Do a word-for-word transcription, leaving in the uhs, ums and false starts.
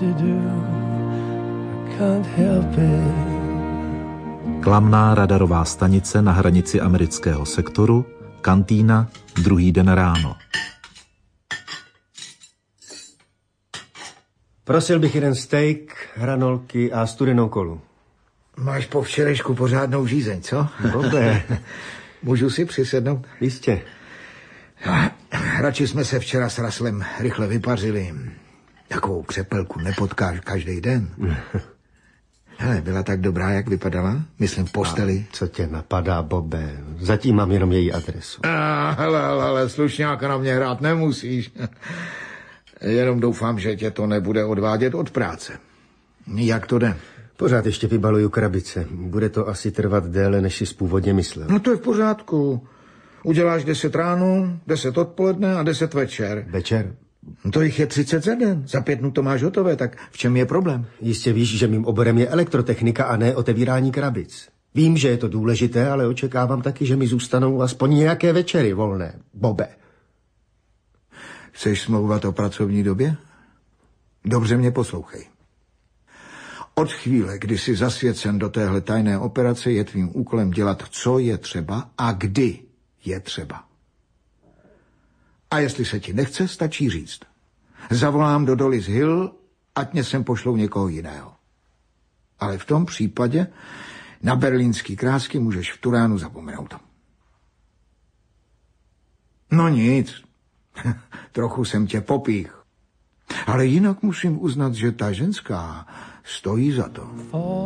Klamná radarová stanice na hranici amerického sektoru, kantýna, druhý den ráno. Prosil bych jeden steak, hranolky a studenou kolu. Máš po včerejšku pořádnou žízeň, co? Dobré. Můžu si přisednout? Jistě. Radši jsme se včera s Raslem rychle vypařili. Takovou křepelku nepotkáš každý den. Hele, byla tak dobrá, jak vypadala? Myslím v posteli. A co tě napadá, Bobe? Zatím mám jenom její adresu. A, hele, hele, hele, slušňáka na mě hrát nemusíš. Jenom doufám, že tě to nebude odvádět od práce. Jak to jde? Pořád ještě vybaluju krabice. Bude to asi trvat déle, než jsi původně myslel. No to je v pořádku. Uděláš deset ráno, deset odpoledne a deset večer. Večer? No to jich je třicet za den. Za pět dnů to máš hotové, tak v čem je problém? Jistě víš, že mým oborem je elektrotechnika a ne otevírání krabic. Vím, že je to důležité, ale očekávám taky, že mi zůstanou aspoň nějaké večery volné. Bobe. Chceš smlouvat o pracovní době? Dobře mě poslouchej. Od chvíle, kdy jsi zasvěcen do téhle tajné operace, je tvým úkolem dělat, co je třeba a kdy je třeba. A jestli se ti nechce, stačí říct. Zavolám do Dollis Hill, ať mě sem pošlou někoho jiného. Ale v tom případě na berlínský krásky můžeš v Turánu zapomenout. No nic, trochu jsem tě popích. Ale jinak musím uznat, že ta ženská stojí za to.